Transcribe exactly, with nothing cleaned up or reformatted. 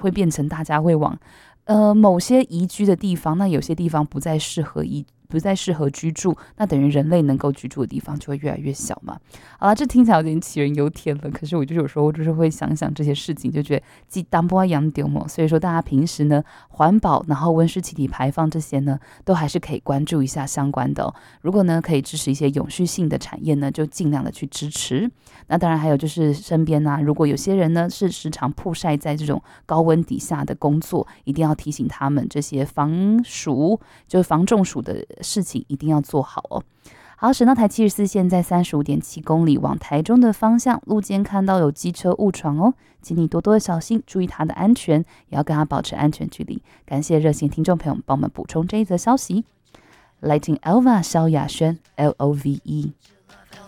会变成大家会往呃某些宜居的地方，那有些地方不再适合宜不再适合居住，那等于人类能够居住的地方就会越来越小嘛。好啦，这听起来有点杞人忧天了，可是我就有时候就是会想想这些事情，就觉得既当不养丢嘛。所以说大家平时呢，环保然后温室气体排放这些呢，都还是可以关注一下相关的哦。如果呢可以支持一些永续性的产业呢，就尽量的去支持。那当然还有就是身边啊，如果有些人呢是时常曝晒在这种高温底下的工作，一定要提醒他们这些防暑就是防中暑的事情一定要做好哦。好，省道台七十四线在三十五点七公里往台中的方向，路肩看到有机车误闯哦，请你多多的小心，注意他的安全，也要跟他保持安全距离。感谢热心听众朋友们帮我们补充这一则消息。来听 Elva 萧亚轩 L O V E。